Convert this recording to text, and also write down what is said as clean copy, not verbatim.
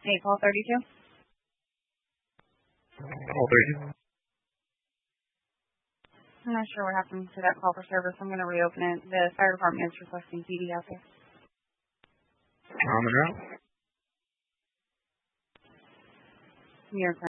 Hey, call 32? Call 32. I'm not sure what happened to that call for service. I'm going to reopen it. The fire department is requesting PD out there. Coming out. New York